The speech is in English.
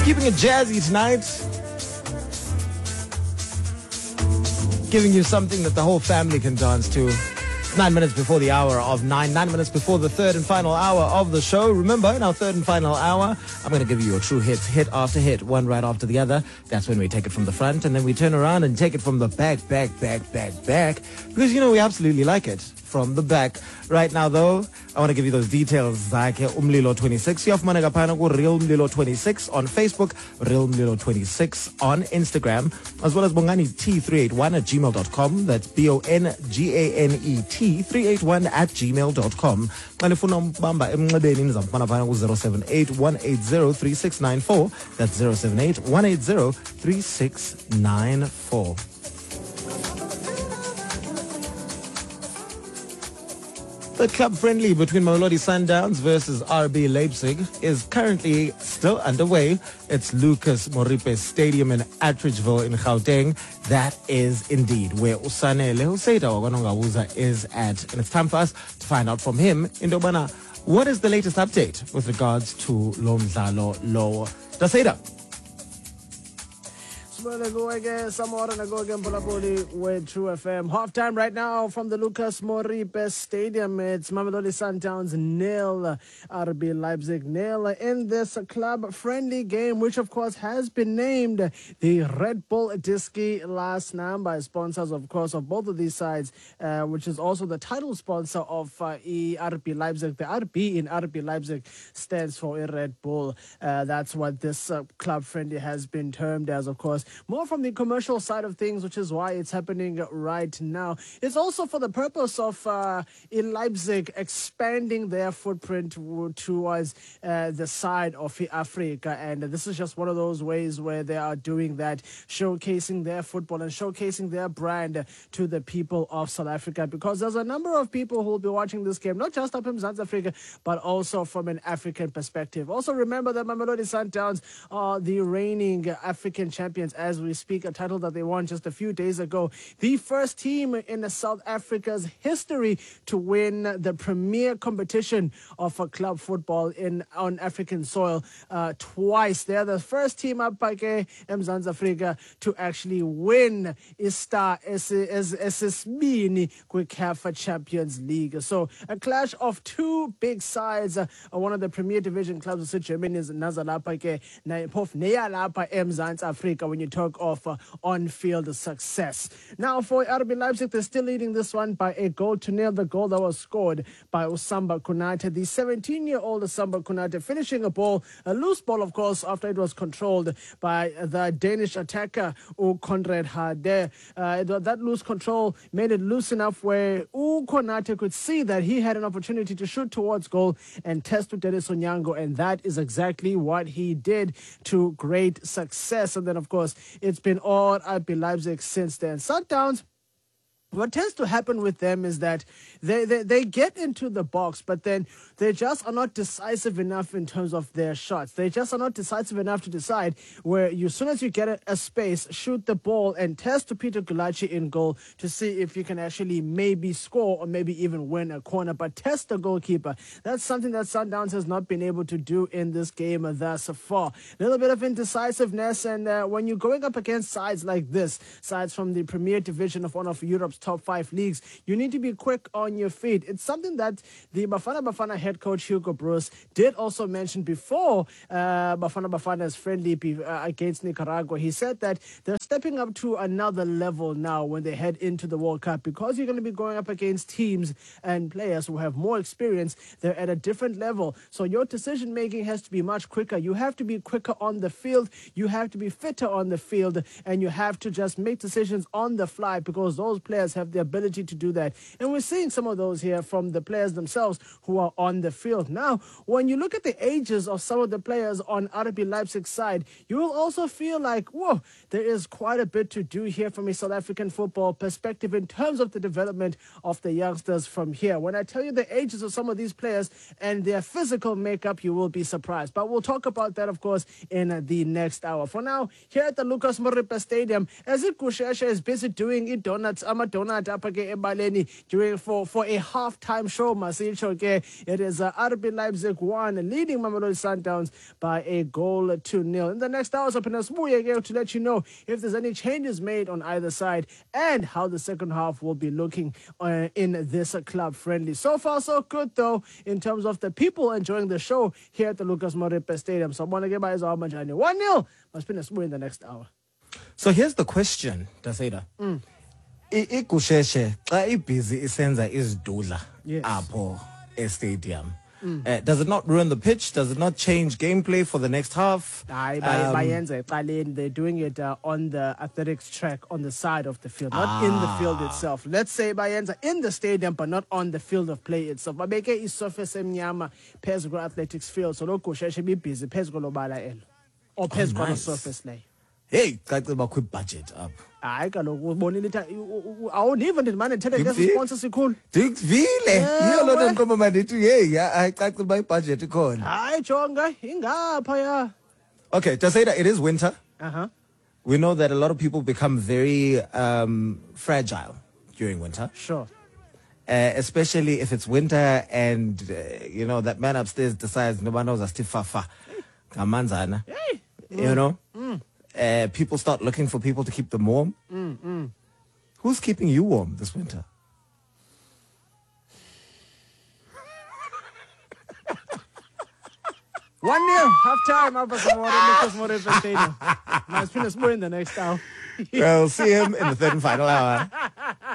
Keeping it jazzy tonight. Giving you something that the whole family can dance to. 9 minutes before the hour of 9. 9 minutes before the third and final hour of the show. Remember, in our third and final hour, I'm going to give you your true hits, hit after hit, one right after the other. That's when we take it from the front, and then we turn around and take it from the back. Because, you know, we absolutely like it from the back. Right now, though, I want to give you those details. Zakhe Umlilo 26. Yafumana kapana ku Real Mlilo 26 on Facebook, Real Mlilo 26 on Instagram, as well as Bongani T381 at gmail.com. That's BONGANET 381 at gmail.com. Xa nifuna umbamba emnxebeni nizamfumana phana ku 078 180 3694. That's 078 180 3694. The club friendly between Mamelodi Sundowns versus RB Leipzig is currently still underway. It's Lucas Moripe Stadium in Atteridgeville in Gauteng. That is indeed where Usanele Husseita Wagonongabuza is at. And it's time for us to find out from him, Indobana, what is the latest update with regards to Lo Mdlalo Lo Daseida? With True FM. Halftime right now from the Lucas Moripe Stadium. It's Mamelodi Sundowns 0, RB Leipzig 0 in this club-friendly game, which of course has been named the Red Bull Diski last name by sponsors, of course, of both of these sides, which is also the title sponsor of RB Leipzig. The RB in RB Leipzig stands for a Red Bull. That's what this club-friendly has been termed as, of course. More from the commercial side of things, which is why it's happening right now. It's also for the purpose of in Leipzig expanding their footprint towards the side of Africa. And this is just one of those ways where they are doing that, showcasing their football and showcasing their brand to the people of South Africa. Because there's a number of people who will be watching this game, not just up in South Africa, but also from an African perspective. Also remember that Mamelodi Sundowns are the reigning African champions as we speak, a title that they won just a few days ago. The first team in South Africa's history to win the premier competition of club football on African soil twice. They're the first team up by Mzansi Africa to actually win Star SSB CAF Champions League. So a clash of two big sides. One of the premier division clubs of Germany is Nazalapa Mzansi Africa when you talk of on-field success. Now for RB Leipzig, they're still leading this one by a goal to nil. The goal that was scored by Usamba Konate, the 17-year-old Usamba Konate, finishing a loose ball, of course, after it was controlled by the Danish attacker Konrad Hade. That loose control made it loose enough where Konate could see that he had an opportunity to shoot towards goal and test with Dennis Onyango, and that is exactly what he did to great success. And then, of course, it's been all RB Leipzig since then. Sundowns, what tends to happen with them is that they get into the box, but then they just are not decisive enough in terms of their shots. They just are not decisive enough to decide where as soon as you get a space, shoot the ball and test to Peter Gulaci in goal to see if you can actually maybe score or maybe even win a corner, but test the goalkeeper. That's something that Sundowns has not been able to do in this game thus far. A little bit of indecisiveness, and when you're going up against sides like this, sides from the Premier Division of one of Europe's top 5 leagues, you need to be quick on your feet. It's something that the Bafana head coach Hugo Broos did also mention before Bafana's friendly against Nicaragua. He said that they're stepping up to another level now when they head into the World Cup, because you're going to be going up against teams and players who have more experience. They're at a different level. So your decision making has to be much quicker. You have to be quicker on the field. You have to be fitter on the field, and you have to just make decisions on the fly, because those players have the ability to do that. And we're seeing some of those here from the players themselves who are on the field. Now, when you look at the ages of some of the players on RB Leipzig's side, you will also feel like, whoa, there is quite a bit to do here from a South African football perspective in terms of the development of the youngsters from here. When I tell you the ages of some of these players and their physical makeup, you will be surprised. But we'll talk about that, of course, in the next hour. For now, here at the Lucas Moripe Stadium, as it Kushesha is busy doing it donuts, donut apha ke ebaleni during for a halftime show masitsho ke. It is RB Leipzig 1 leading Mamelodi Sundowns by a goal to nil. In the next hour to let you know if there's any changes made on either side and how the second half will be looking in this club friendly. So far so good though in terms of the people enjoying the show here at the Lucas Moripe Stadium. So I want to get by 1-0. Must be in the next hour. So here's the question, Daseda. Ikusheshe xa ibhizi isenza izidudla apho stadium. Does it not ruin the pitch? Does it not change gameplay for the next half? They're doing it on the athletics track on the side of the field, not in the field itself. Let's say Bayenza in the stadium, but not on the field of play itself. Babeke is surface emnyama phezu athletics field, so lo kusheshe be busy phezu lobala elo or phezu surface lay. Hey, caciba quick budget up. Hayi kaloku ubonile awuniva ndimane ndithethe ngesi sponsor sikhulu. Ndikuvile. Yiyo loo nto ndiqomba mandithi hey caciba ibudget ikhona. Hayi jonga ingapha ya. Okay, Taseda, it is winter. We know that a lot of people become very fragile during winter. Sure. Especially if it's winter and that man upstairs decides no one knows a stifafa. Kamanzana. You know? People start looking for people to keep them warm. Who's keeping you warm this winter? One nil, half time. Lucas Moripe Stadium. Now it's finished in the next hour. We'll see him in the third and final hour.